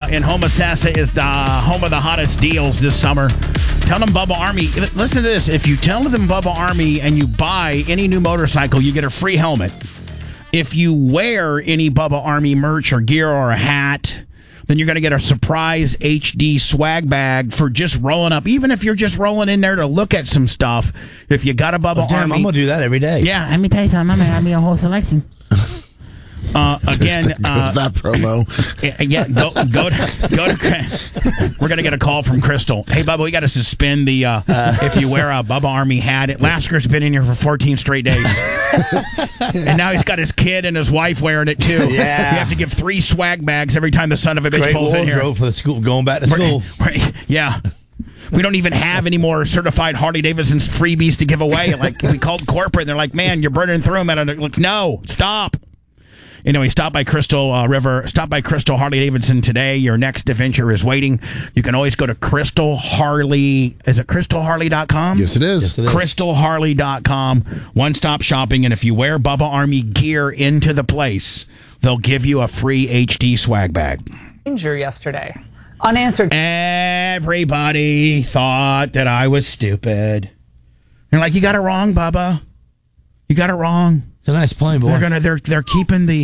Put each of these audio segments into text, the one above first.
in Homosassa is the home of the hottest deals this summer. Tell them Bubba Army. Listen to this. If you tell them Bubba Army and you buy any new motorcycle, you get a free helmet. If you wear any Bubba Army merch or gear or a hat, then you're going to get a surprise HD swag bag for just rolling up. Even if you're just rolling in there to look at some stuff, if you got a Bubba Army. I'm going to do that every day. Yeah, let me tell you something. I'm going to have me a whole selection. Again, goes that promo. Yeah, go to. We're gonna get a call from Crystal. Hey, Bubba, we got to suspend the if you wear a Bubba Army hat. Lasker's been in here for 14 straight days, and now he's got his kid and his wife wearing it too. Yeah, you have to give 3 swag bags every time the son of a bitch pulls in here. For the school, going back to school. Yeah. We don't even have any more certified Harley-Davidson's freebies to give away. Like, we called corporate, and they're like, man, you're burning through them. And I'm like, no, stop. Anyway, stop by Crystal Harley-Davidson today. Your next adventure is waiting. You can always go to Crystal Harley. Is it crystalharley.com? Yes, it is. Crystalharley.com. One-stop shopping. And if you wear Bubba Army gear into the place, they'll give you a free HD swag bag. Yesterday. Unanswered. Everybody thought that I was stupid. They're like, you got it wrong, Bubba. You got it wrong. It's a nice plane, boy. They're keeping the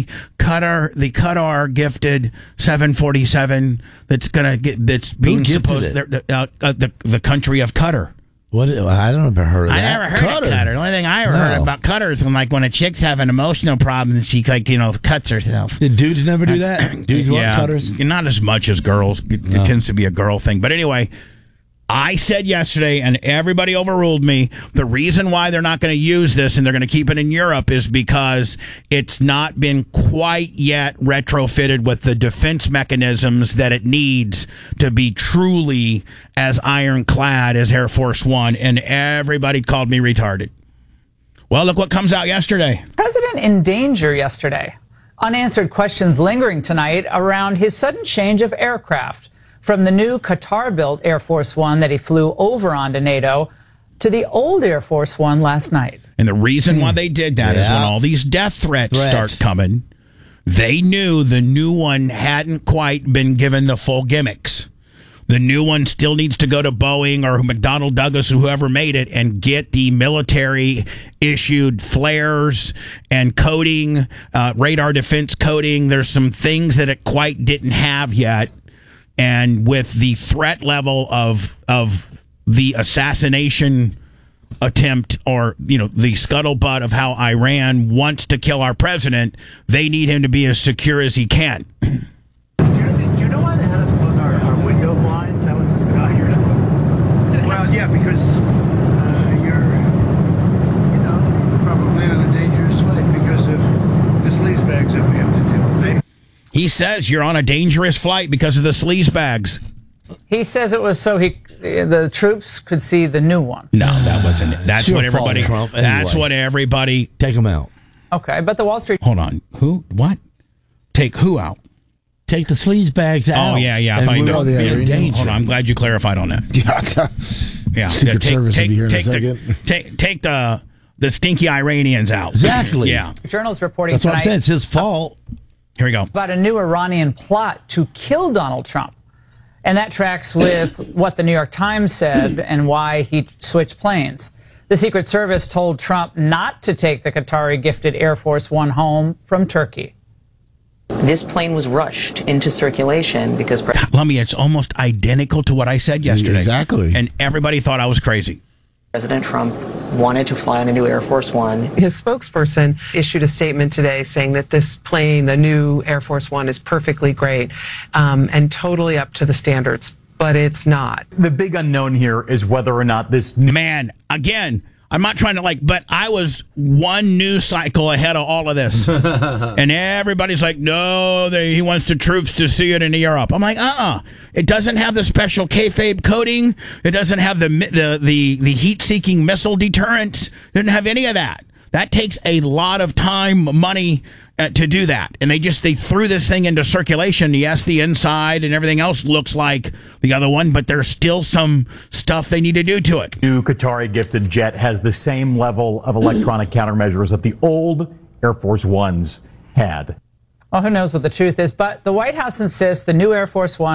Qatar gifted 747 that's being supposed the country of Qatar. What? I don't ever heard of that. I never heard of Qatar. The only thing I ever heard about Qatar is when a chick's having emotional problems, she cuts herself. Did dudes never do that? Dudes want cutters? Not as much as girls. It tends to be a girl thing. But anyway, I said yesterday, and everybody overruled me, the reason why they're not going to use this and they're going to keep it in Europe is because it's not been quite yet retrofitted with the defense mechanisms that it needs to be truly as ironclad as Air Force One, and everybody called me retarded. Well, look what comes out yesterday. President in danger yesterday. Unanswered questions lingering tonight around his sudden change of aircraft. From the new Qatar-built Air Force One that he flew over onto NATO to the old Air Force One last night. And the reason why they did that is when all these death threats start coming, they knew the new one hadn't quite been given the full gimmicks. The new one still needs to go to Boeing or McDonnell Douglas or whoever made it and get the military-issued flares and coding, radar defense coding. There's some things that it quite didn't have yet. And with the threat level of the assassination attempt or, the scuttlebutt of how Iran wants to kill our president, they need him to be as secure as he can. Do you know why they had us close our window blinds? That was not usual. Well, yeah, because you're probably on a dangerous flight because of the sleaze bags that we have to deal with. He says you're on a dangerous flight because of the sleaze bags. He says it was so the troops could see the new one. No, that wasn't it. That's what everybody. Trump, anyway. That's what everybody. Take them out. Okay, but the Wall Street. Hold on. Who? What? Take who out? Take the sleaze bags out. Oh yeah. I thought you meant. Hold on. I'm glad you clarified on that. Yeah. Secret Service will be here in a second. Take the stinky Iranians out. Exactly. Yeah. Journals reporting That's tonight. What I'm saying. It's his fault. Here we go. About a new Iranian plot to kill Donald Trump. And that tracks with what the New York Times said and why he switched planes. The Secret Service told Trump not to take the Qatari gifted Air Force One home from Turkey. This plane was rushed into circulation because... Lummy, it's almost identical to what I said yesterday. Exactly. And everybody thought I was crazy. President Trump wanted to fly on a new Air Force One. His spokesperson issued a statement today saying that this plane, the new Air Force One, is perfectly great and totally up to the standards, but it's not. The big unknown here is whether or not this... Man, again, I'm not trying to but I was one news cycle ahead of all of this. And everybody's like, no, he wants the troops to see it in Europe. I'm like, It doesn't have the special kayfabe coating. It doesn't have the heat-seeking missile deterrent. It doesn't have any of that. That takes a lot of time, money to do that. And they threw this thing into circulation. Yes, the inside and everything else looks like the other one, but there's still some stuff they need to do to it. New Qatari gifted jet has the same level of electronic countermeasures that the old Air Force Ones had. Well, who knows what the truth is, but the White House insists the new Air Force One